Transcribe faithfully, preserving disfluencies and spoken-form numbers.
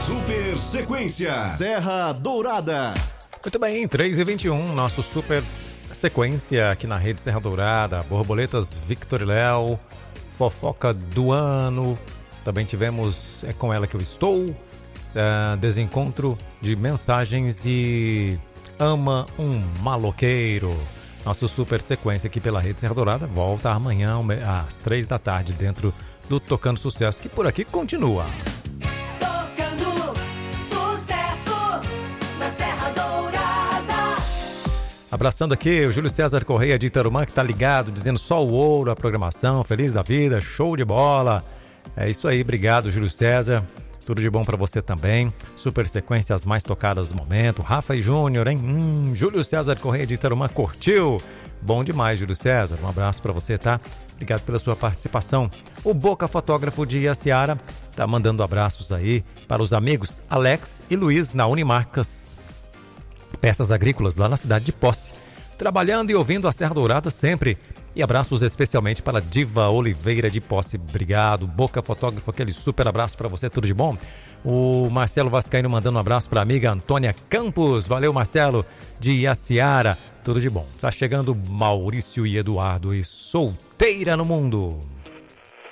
Super Sequência Serra Dourada. Muito bem, três e vinte e um, nosso Super Sequência aqui na Rede Serra Dourada. Borboletas Victor e Léo, fofoca do ano. Também tivemos É Com Ela Que Eu Estou, uh, desencontro de mensagens e Ama um Maloqueiro. Nosso Super Sequência aqui pela Rede Serra Dourada volta amanhã às três da tarde dentro do Tocando Sucesso, que por aqui continua. Tocando Sucesso na Serra Dourada. Abraçando aqui o Júlio César Correia de Itarumã, que tá ligado, dizendo só o ouro, a programação, feliz da vida, show de bola. É isso aí, obrigado Júlio César. Tudo de bom pra você também. Super Sequências mais tocadas do momento. Rafa e Júnior, hein? Hum, Júlio César Correia de Itarumã curtiu. Bom demais, Júlio César. Um abraço pra você, tá? Obrigado pela sua participação. O Boca Fotógrafo de Iaciara tá mandando abraços aí para os amigos Alex e Luiz na Unimarcas Peças Agrícolas, lá na cidade de Posse. Trabalhando e ouvindo a Serra Dourada sempre. E abraços especialmente para Diva Oliveira de Posse. Obrigado, Boca Fotógrafo, aquele super abraço para você, tudo de bom. O Marcelo Vascaíno mandando um abraço para a amiga Antônia Campos. Valeu, Marcelo, de Iaciara, tudo de bom. Tá chegando Maurício e Eduardo e Solteira no Mundo.